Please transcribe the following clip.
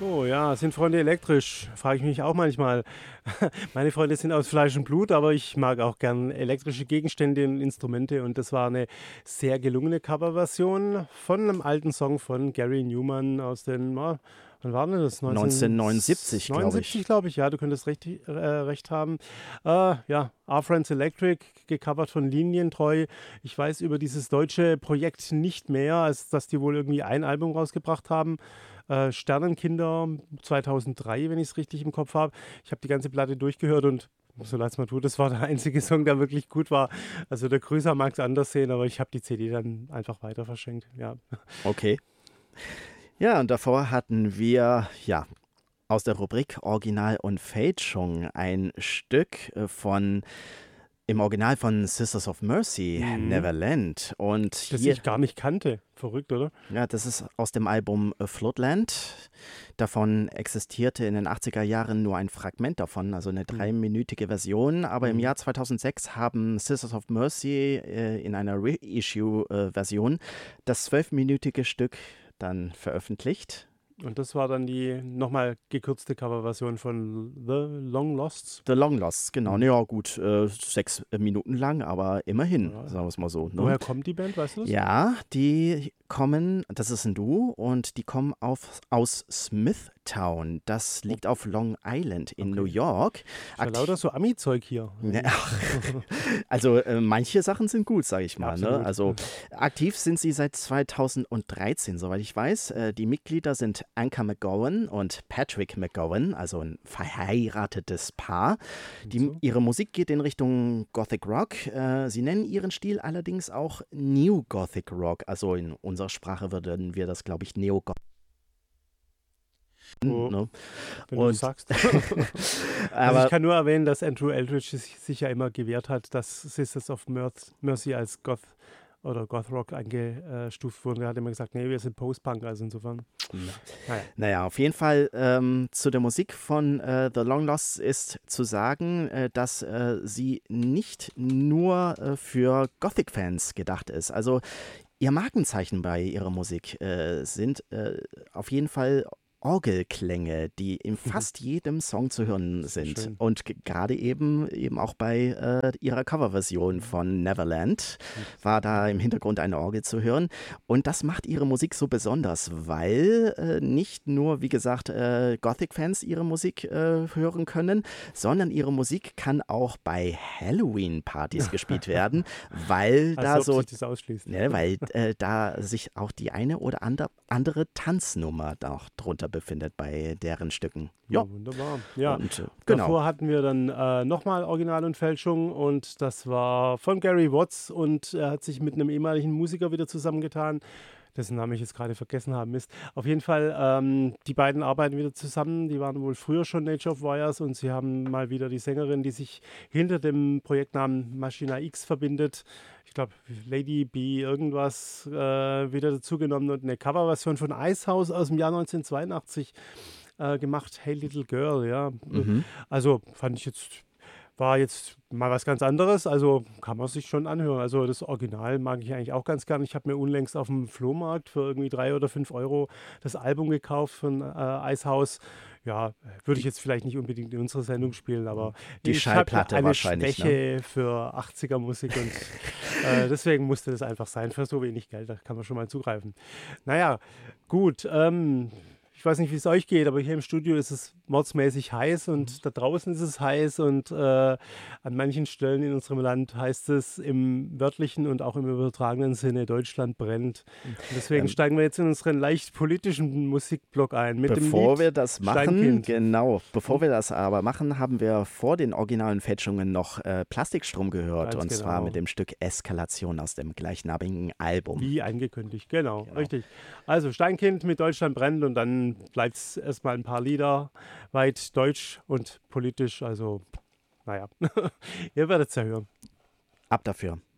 Oh ja, sind Freunde elektrisch? Frage ich mich auch manchmal. Meine Freunde sind aus Fleisch und Blut, aber ich mag auch gern elektrische Gegenstände und Instrumente. Und das war eine sehr gelungene Coverversion von einem alten Song von Gary Newman aus den, wann war denn das? 1979, glaube 1979, ich. glaube ich. Ja, du könntest recht haben. Ja, Our Friends Electric, gecovert von Linientreu. Ich weiß über dieses deutsche Projekt nicht mehr, als dass die wohl irgendwie ein Album rausgebracht haben. Sternenkinder 2003, wenn ich es richtig im Kopf habe. Ich habe die ganze Platte durchgehört und so leid es mir tut, das war der einzige Song, der wirklich gut war. Also der Grüßer mag es anders sehen, aber ich habe die CD dann einfach weiter verschenkt. Ja. Okay. Ja, und davor hatten wir, ja, aus der Rubrik Original und Fälschung ein Stück im Original von Sisters of Mercy, Mhm. Neverland. Und Das hier, ich gar nicht kannte. Verrückt, oder? ja, das ist aus dem Album Floodland. Davon existierte in den 80er Jahren nur ein Fragment davon, also eine Mhm. dreiminütige Version. Aber im Mhm. Jahr 2006 haben Sisters of Mercy in einer Reissue-Version das 12-minütige Stück dann veröffentlicht. Und das war dann die nochmal gekürzte Coverversion von The Long Losts. The Long Lost, genau. Mhm. Ja, gut, 6 Minuten lang, aber immerhin, Ja. sagen wir es mal so. Ne? Woher kommt die Band, weißt du das? Ja, die kommen, das ist ein Duo und die kommen aus Smithtown. Das liegt auf Long Island in New Okay. York. Ist ja lauter so Ami-Zeug hier. Ja, also manche Sachen sind gut, sage ich Ja, mal. Ne? absolut. Also aktiv sind sie seit 2013, soweit ich weiß. Die Mitglieder sind Anka McGowan und Patrick McGowan, also ein verheiratetes Paar. Und so. Ihre Musik geht in Richtung Gothic Rock. Sie nennen ihren Stil allerdings auch New Gothic Rock. Also in unserer Sprache würden wir das, glaube ich, Neo-Gothic. Oh, Ne? wenn du es Und sagst. Also ich aber kann nur erwähnen, dass Andrew Eldridge sich ja immer gewehrt hat, dass Sisters of Mercy als Goth oder Goth-Rock eingestuft wurden. Er hat immer gesagt, nee, wir sind Post-Punk, also insofern. Naja. naja, auf jeden Fall zu der Musik von The Long Lost ist zu sagen, dass sie nicht nur für Gothic-Fans gedacht ist. Also ihr Markenzeichen bei ihrer Musik sind auf jeden Fall Orgelklänge, die in fast jedem Song zu hören sind. Schön. Und gerade eben auch bei ihrer Coverversion von Neverland war da im Hintergrund eine Orgel zu hören. Und das macht ihre Musik so besonders, weil nicht nur, wie gesagt, Gothic-Fans ihre Musik hören können, sondern ihre Musik kann auch bei Halloween-Partys gespielt werden, weil Als da ob so, sich das ausschließt. ne, weil da sich auch die eine oder andere Tanznummer da auch drunter befindet bei deren Stücken. Ja, Ja, wunderbar. Ja, und genau. davor hatten wir dann nochmal Original und Fälschung und das war von Gary Watts und er hat sich mit einem ehemaligen Musiker wieder zusammengetan, dessen Namen ich jetzt gerade vergessen habe, Mist. Auf jeden Fall, die beiden arbeiten wieder zusammen, die waren wohl früher schon Nature of Wires und sie haben mal wieder die Sängerin, die sich hinter dem Projektnamen Machina X verbindet, ich glaube Lady B irgendwas, wieder dazugenommen und eine Coverversion von Icehouse aus dem Jahr 1982 gemacht, Hey Little Girl, ja. Mhm. Also war jetzt mal was ganz anderes, also kann man sich schon anhören. Also das Original mag ich eigentlich auch ganz gern. Ich habe mir unlängst auf dem Flohmarkt für irgendwie 3 oder 5 Euro das Album gekauft von Icehouse. Ja, würde ich jetzt vielleicht nicht unbedingt in unserer Sendung spielen, aber Die ich habe Schallplatte eine wahrscheinlich, ne? Schwäche für 80er-Musik und deswegen musste das einfach sein. Für so wenig Geld, da kann man schon mal zugreifen. Naja, gut. Ich weiß nicht, wie es euch geht, aber hier im Studio ist es mordsmäßig heiß und da draußen ist es heiß und an manchen Stellen in unserem Land heißt es im wörtlichen und auch im übertragenen Sinne, Deutschland brennt. Und deswegen Ähm, steigen wir jetzt in unseren leicht politischen Musikblock ein mit dem Bevor Lied wir das machen, Steinkind. genau, bevor Hm? wir das aber machen, haben wir vor den originalen Fälschungen noch Plastikstrom gehört Ganz und zwar genau. mit dem Stück Eskalation aus dem gleichnamigen Album. Wie angekündigt, genau, Genau. richtig. Also Steinkind mit Deutschland brennt und dann bleibt es erstmal ein paar Lieder weit deutsch und politisch. Also, naja, ihr werdet es ja hören. Ab dafür.